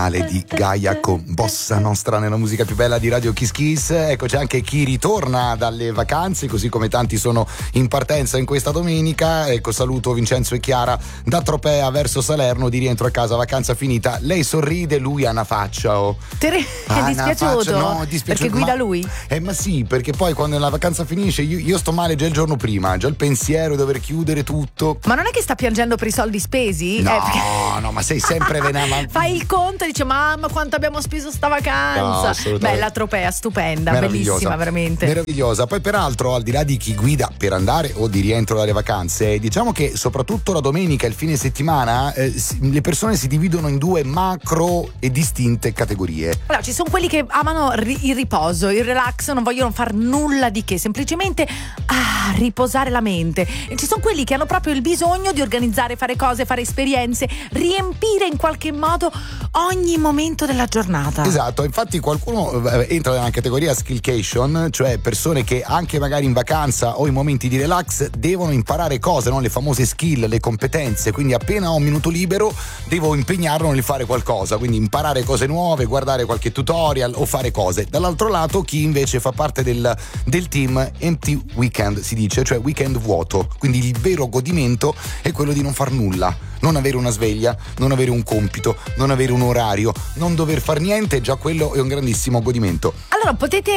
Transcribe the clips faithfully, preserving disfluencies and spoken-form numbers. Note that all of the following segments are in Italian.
di Gaia con Bossa Nostra nella musica più bella di Radio Kiss Kiss. Ecco, c'è anche chi ritorna dalle vacanze, così come tanti sono in partenza in questa domenica. Ecco, saluto Vincenzo e Chiara da Tropea verso Salerno, di rientro a casa, vacanza finita. Lei sorride, lui ha una faccia. Oh. Te re- Ah, è dispiaciuto? Faccia, no, dispiaciuto, perché guida ma, lui? Eh ma sì, perché poi quando la vacanza finisce io, io sto male già il giorno prima, già il pensiero di dover chiudere tutto. Ma non è che sta piangendo per i soldi spesi? No, eh, perché... no, ma sei sempre venama. Fai il conto e dice: mamma, quanto abbiamo speso sta vacanza. No, bella Tropea, stupenda, bellissima, veramente meravigliosa. Poi peraltro, al di là di chi guida per andare o di rientro dalle vacanze, diciamo che soprattutto la domenica e il fine settimana eh, le persone si dividono in due macro e distinte categorie. Allora, ci sono quelli che amano ri- il riposo, il relax, non vogliono far nulla di che, semplicemente ah, riposare la mente. E ci sono quelli che hanno proprio il bisogno di organizzare, fare cose, fare esperienze, riempire in qualche modo ogni momento della giornata. Esatto, infatti qualcuno eh, entra nella categoria skillcation, cioè persone che anche magari in vacanza o in momenti di relax devono imparare cose, no? Le famose skill, le competenze, quindi appena ho un minuto libero devo impegnarlo nel fare qualcosa, quindi imparare cose nuove, guardare qualche tutorial o fare cose. Dall'altro lato chi invece fa parte del, del team empty weekend, si dice, cioè weekend vuoto, quindi il vero godimento è quello di non far nulla, non avere una sveglia, non avere un compito, non avere un orario, non dover far niente, già quello è un grandissimo godimento. Allora potete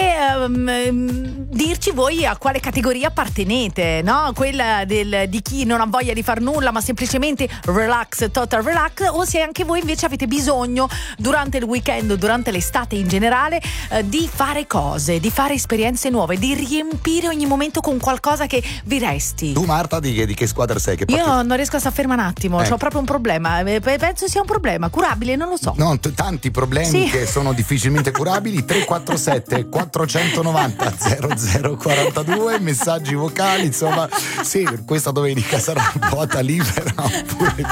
um, dirci voi a quale categoria appartenete, no? Quella del, di chi non ha voglia di far nulla ma semplicemente relax, total relax, o se anche voi invece avete bisogno durante il weekend, durante l'estate in generale, eh, di fare cose, di fare esperienze nuove, di riempire ogni momento con qualcosa che vi resti. Tu Marta di che, di che squadra sei? Che Io parte... non riesco a soffermare un attimo, eh. ho proprio un problema, penso sia un problema curabile, non lo so. No, t- tanti problemi sì. che sono difficilmente curabili. Tre quattro sette quattrocentonovanta zero zero quarantadue, messaggi vocali, insomma sì, questa domenica sarà vuota libera oppure